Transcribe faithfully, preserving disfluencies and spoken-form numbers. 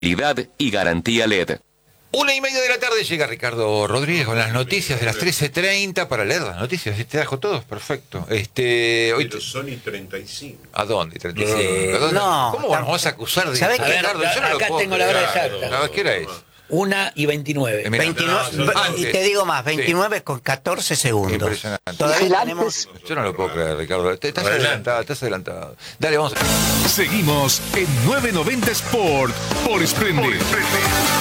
y garantía L E D. Una y media de la tarde llega Ricardo Rodríguez con las noticias de las trece treinta para leer las noticias. ¿Te trajo todos? Perfecto. Este, hoy Pero son y treinta y cinco. ¿A dónde? treinta y cinco. Eh, ¿A dónde? no, ¿Cómo nos vas a acusar de ¿sabés eso, qué? Ricardo? Yo no lo Acá puedo tengo la hora creer. exacta. No, ¿qué hora es? Una y veintinueve. Eh, mirá, veintinueve, no, no, y te digo más, veintinueve Sí. con catorce segundos. Impresionante. Todavía tenemos... Yo no lo puedo creer, Ricardo. Te- Estás Adelante. adelantado, estás adelantado. Dale, vamos. Seguimos en novecientos noventa Sport por Splendid.